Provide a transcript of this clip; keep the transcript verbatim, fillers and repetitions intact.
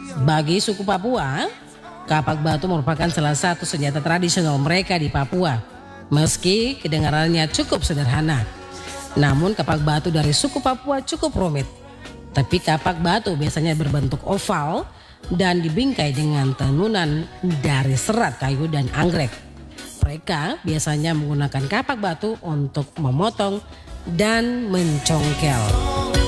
Bagi suku Papua, kapak batu merupakan salah satu senjata tradisional mereka di Papua. Meski kedengarannya cukup sederhana, namun kapak batu dari suku Papua cukup rumit. Tapi kapak batu biasanya berbentuk oval dan dibingkai dengan tenunan dari serat kayu dan anggrek. Mereka biasanya menggunakan kapak batu untuk memotong dan mencongkel.